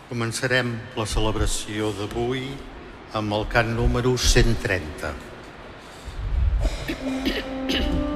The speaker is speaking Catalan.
Començarem la celebració d'avui amb el cant número 130.